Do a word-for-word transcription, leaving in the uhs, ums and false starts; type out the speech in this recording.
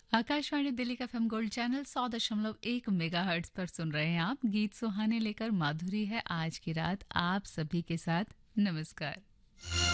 आकाशवाणी दिल्ली का FM gold channel सौ दशमलव एक मेगाहर्ट्ज पर सुन रहे हैं आप। गीत सुहाने लेकर माधुरी है आज की रात आप सभी के साथ। नमस्कार।